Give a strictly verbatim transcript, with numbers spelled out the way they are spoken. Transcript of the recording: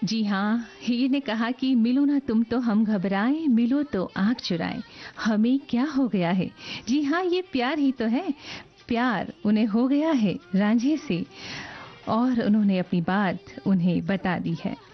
जी हाँ, हीर ने कहा कि मिलो ना तुम तो हम घबराएं, मिलो तो आँख चुराएं, हमें क्या हो गया है। जी हाँ, ये प्यार ही तो है। प्यार उन्हें हो गया है रांझे से और उन्होंने अपनी बात उन्हें बता दी है।